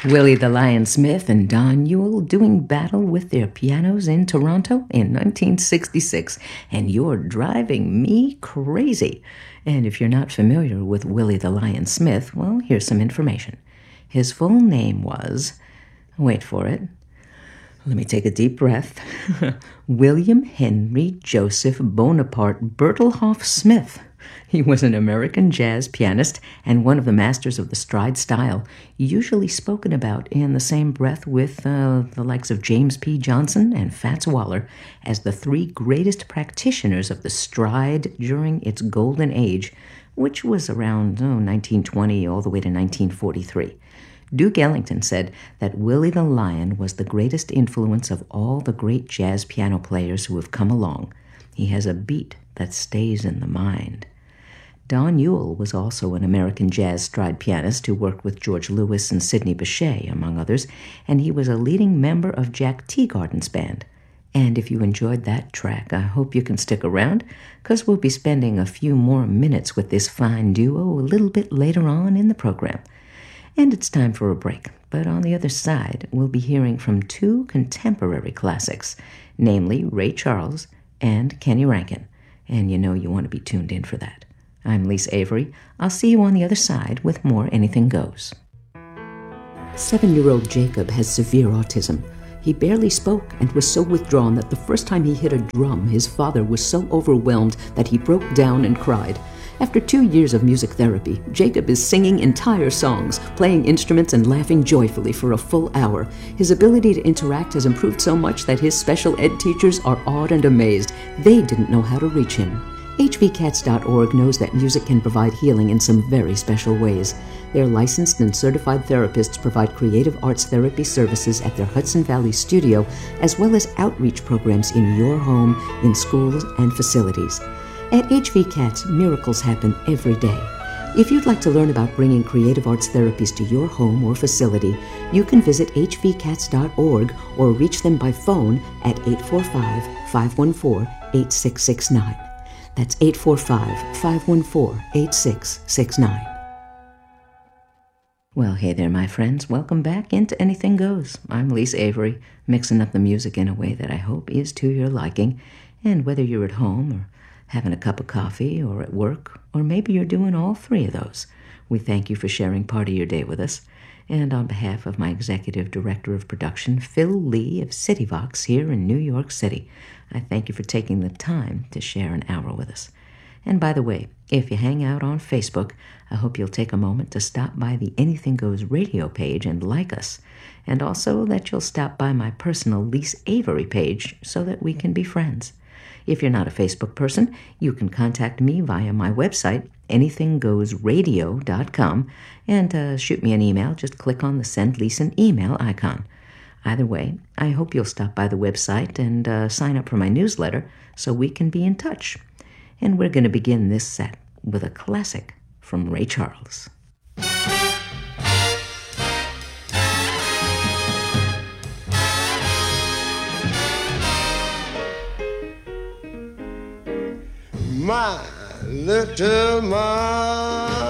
Willie the Lion Smith and Don Ewell doing battle with their pianos in Toronto in 1966, and you're driving me crazy. And if you're not familiar with Willie the Lion Smith, well, here's some information. His full name was, wait for it, let me take a deep breath, William Henry Joseph Bonaparte Bertelhoff Smith. He was an American jazz pianist and one of the masters of the stride style, usually spoken about in the same breath with the likes of James P. Johnson and Fats Waller as the three greatest practitioners of the stride during its golden age, which was around 1920 all the way to 1943. Duke Ellington said that Willie the Lion was the greatest influence of all the great jazz piano players who have come along. He has a beat that stays in the mind. Don Ewell was also an American jazz stride pianist who worked with George Lewis and Sidney Bechet, among others, and he was a leading member of Jack Teagarden's band. And if you enjoyed that track, I hope you can stick around, because we'll be spending a few more minutes with this fine duo a little bit later on in the program. And it's time for a break, but on the other side, we'll be hearing from two contemporary classics, namely Ray Charles and Kenny Rankin, and you know you want to be tuned in for that. I'm Lisa Avery. I'll see you on the other side with more Anything Goes. 7-year-old Jacob has severe autism. He barely spoke and was so withdrawn that the first time he hit a drum, his father was so overwhelmed that he broke down and cried. After 2 years of music therapy, Jacob is singing entire songs, playing instruments, and laughing joyfully for a full hour. His ability to interact has improved so much that his special ed teachers are awed and amazed. They didn't know how to reach him. HVCats.org knows that music can provide healing in some very special ways. Their licensed and certified therapists provide creative arts therapy services at their Hudson Valley studio, as well as outreach programs in your home, in schools, and facilities. At HVCats, miracles happen every day. If you'd like to learn about bringing creative arts therapies to your home or facility, you can visit hvcats.org or reach them by phone at 845-514-8669. That's 845-514-8669. Well, hey there, my friends. Welcome back into Anything Goes. I'm Lisa Avery, mixing up the music in a way that I hope is to your liking. And whether you're at home or having a cup of coffee or at work, or maybe you're doing all three of those, we thank you for sharing part of your day with us. And on behalf of my Executive Director of Production, Phil Lee of CityVox here in New York City, I thank you for taking the time to share an hour with us. And by the way, if you hang out on Facebook, I hope you'll take a moment to stop by the Anything Goes radio page and like us. And also that you'll stop by my personal Lisa Avery page so that we can be friends. If you're not a Facebook person, you can contact me via my website, anythinggoesradio.com, and shoot me an email. Just click on the Send Lisa an Email icon. Either way, I hope you'll stop by the website and sign up for my newsletter so we can be in touch. And we're going to begin this set with a classic from Ray Charles. My little Margaret